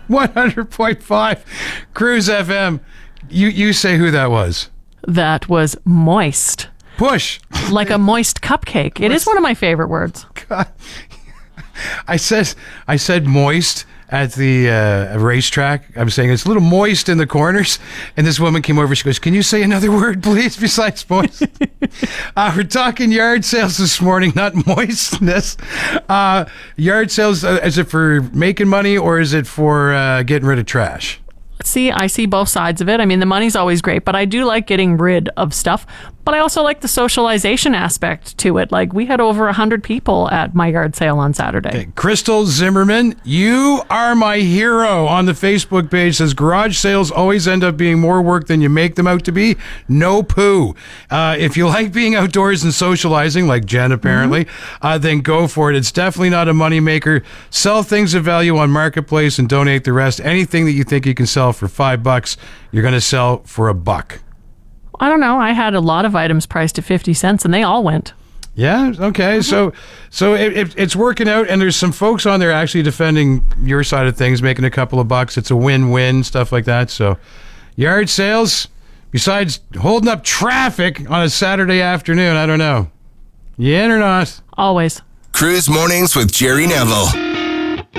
100.5 Cruise FM. You say who that was. That was moist. Push. Like a moist cupcake. It is one of my favorite words. God. I said moist at the racetrack. I'm saying it's a little moist in the corners. And this woman came over. She goes, "Can you say another word, please, besides moist?" We're talking yard sales this morning, not moistness. Yard sales, is it for making money or is it for getting rid of trash? See, I see both sides of it. I mean, the money's always great, but I do like getting rid of stuff. But I also like the socialization aspect to it. Like, we had over 100 people at my yard sale on Saturday. Okay. Crystal Zimmerman, you are my hero on the Facebook page. Says garage sales always end up being more work than you make them out to be. No poo. If you like being outdoors and socializing, like Jen apparently, then go for it. It's definitely not a moneymaker. Sell things of value on Marketplace and donate the rest. Anything that you think you can sell for $5, you're going to sell for $1. I don't know. I had a lot of items priced at 50 cents and they all went. Yeah. Okay. So it's working out, and there's some folks on there actually defending your side of things, making a couple of bucks. It's a win-win, stuff like that. So yard sales, besides holding up traffic on a Saturday afternoon, I don't know. You in or not? Always. Cruise Mornings with Jerry Neville.